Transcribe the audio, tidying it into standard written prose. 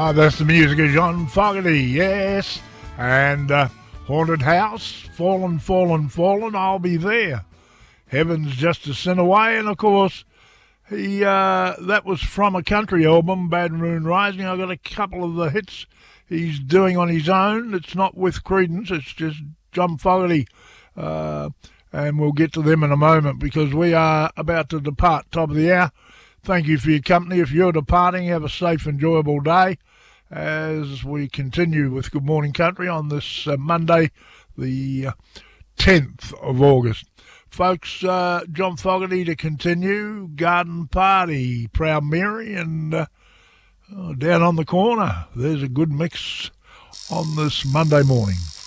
That's the music of John Fogerty, yes. And Haunted House, Fallen, Fallen, Fallen, I'll Be There. Heaven's Just a Sin Away, and of course, that was from a country album, Bad Moon Rising. I got a couple of the hits he's doing on his own. It's not with Creedence, it's just John Fogerty. And we'll get to them in a moment because we are about to depart, top of the hour. Thank you for your company. If you're departing, have a safe, enjoyable day as we continue with Good Morning Country on this Monday, the 10th of August. Folks, John Fogerty to continue, Garden Party, Proud Mary, and down on the corner. There's a good mix on this Monday morning.